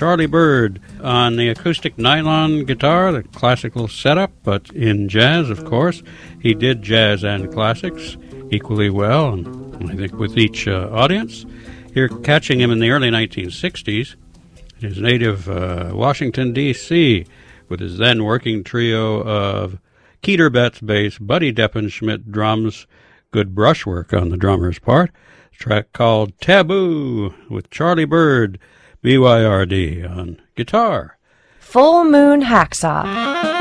Charlie Byrd on the acoustic nylon guitar, the classical setup, but in jazz, of course. He did jazz and classics equally well, and I think with each audience. You're catching him in the early 1960s, his native Washington, D.C., with his then working trio of Keeter Betts bass, Buddy Deppenschmidt drums, good brushwork on the drummer's part. A track called Taboo with Charlie Byrd, BYRD, on guitar. Full Moon Hacksaw.